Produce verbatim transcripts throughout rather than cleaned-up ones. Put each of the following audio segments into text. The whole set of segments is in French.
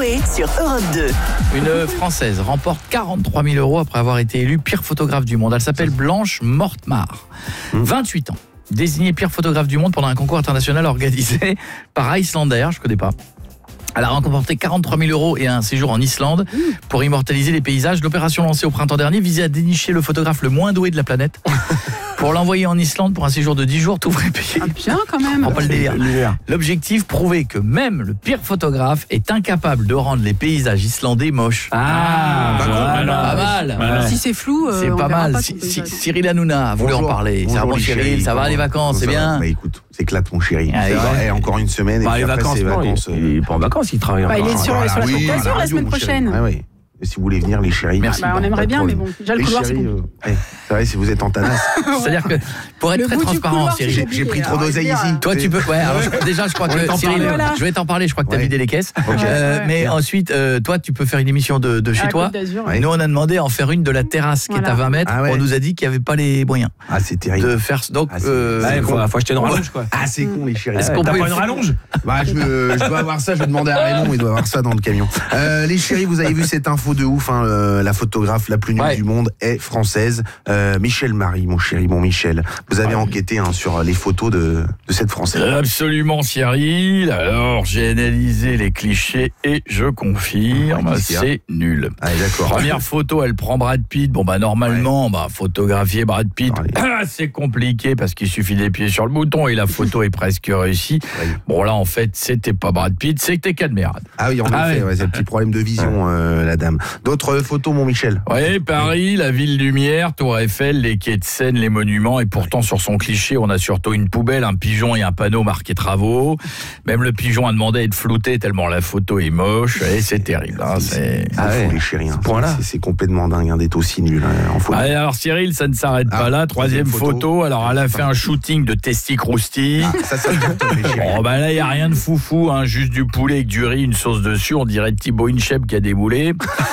Coé sur Europe deux. Une Française remporte quarante-trois mille euros après avoir été élue pire photographe du monde. Elle s'appelle Blanche Mortemar, vingt-huit ans. Désignée pire photographe du monde pendant un concours international organisé par Icelander, je connais pas. Elle a remporté quarante-trois mille euros et un séjour en Islande pour immortaliser les paysages. L'opération lancée au printemps dernier visait à dénicher le photographe le moins doué de la planète pour l'envoyer en Islande pour un séjour de dix jours, tout vrai payé. Ah, bien quand même. Prends pas le délire. L'objectif, prouver que même le pire photographe est incapable de rendre les paysages islandais moches. Ah, pas, voilà. pas mal. Voilà. Si c'est flou, euh, C'est on pas verra mal. pas Si, ton si, paysage. Cyril Hanouna a voulu Bonjour. en parler. Bonjour, C'est un bon les Cyril, chéris. ça va les Comment- vacances, comment c'est ça bien. va Bah écoute, c'est éclate mon chéri. Ah, C'est ouais. vrai, et encore une semaine et Bah, puis les après vacances, c'est non, vacances. il, il est pas en vacances, il travaille Bah, il encore. est sur, Voilà, sur la oui, Côte d'Azur la radio, semaine mon chéri. prochaine. Ouais, ouais. Et si vous voulez venir les chéris. Merci. Bah, on pas aimerait de bien, mais problème. bon, déjà le Les couloir c'est chéris, compliqué. euh, ouais, c'est vrai, si vous êtes en tanasse. C'est-à-dire que pour être Le très bout du transparent, couloir, Cyril. c'est J'ai j'ai pris trop Alors, d'oseille je veux ici. dire, Toi tu peux ouais alors je- déjà je crois que t'en Cyril parler. Voilà. je vais t'en parler, je crois que tu as Ouais. vidé les caisses. Ok. Euh, Ouais. mais ensuite euh, toi tu peux faire une émission de, de à chez la toi. Côte d'Azur. Ouais. Nous on a demandé à en faire une de la terrasse qui est Voilà. à vingt mètres. Ah ouais. On nous a dit qu'il n'y avait pas les moyens Ah c'est terrible. de faire donc Ah, c'est- euh, Ouais, il faut, con. faut acheter une rallonge, quoi. Ah c'est con les chéris. Est-ce Ouais, qu'on T'as peut- pas une rallonge? Bah, je, me- je dois avoir ça, je vais demander à Raymond, il doit avoir ça dans le camion. Euh, les chéris, vous avez vu cette info de ouf, hein, euh, la photographe la plus nulle Ouais. du monde est française. Euh, Michel Marie, mon chéri, mon Michel. Vous avez enquêté hein, sur les photos de, de cette Française. Absolument Cyril. Alors j'ai analysé les clichés et je confirme, Ouais, qu'est-ce qu'il y a c'est nul. Ah d'accord. Première photo, elle prend Brad Pitt. Bon bah normalement, bah photographier Brad Pitt, Allez. ah, c'est compliqué parce qu'il suffit d'appuyer sur le bouton et la photo est presque réussie. Ouais. Bon là en fait, c'était pas Brad Pitt, c'était Cadmerade. Ah oui, en Ah effet, ouais. ouais, c'est un petit problème de vision, euh, la dame. D'autres photos, mon Michel? Oui, Paris, la ville lumière, Tour Eiffel, les quais de Seine, les monuments, et pourtant sur son cliché, on a surtout une poubelle, un pigeon et un panneau marqué travaux. Même le pigeon a demandé à être flouté tellement la photo est moche, et c'est terrible. Hein, c'est... C'est Ah fou, ouais, les chéris. Hein. point-là. C'est- C'est complètement dingue hein, d'être aussi nul hein, en photo. Allez, alors Cyril, ça ne s'arrête Ah, pas là. Troisième troisième photo. photo. Alors elle a fait un shooting de testi crousti. Ah, ça, ça me cartonne, les chéris. Oh bah là, il n'y a rien de foufou, hein, juste du poulet avec du riz, une sauce dessus. On dirait Thibaut Inchep qui a déboulé.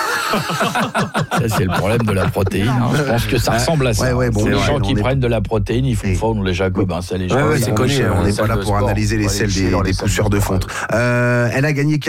Ça, c'est le problème de la protéine. hein. Je pense que ça ressemble à ça. Ouais, ouais, bon, c'est les ouais, gens on qui est- prennent de la protéine, ils font Et- fondre les jacobins. Ça, les gens, Ouais, ouais, ils c'est vont connu, chez- hein, on dans les n'est pas salles là de pour sport. analyser les Ouais, selles chier des, dans les des salles pousseurs de sport. fonte. Euh, elle a gagné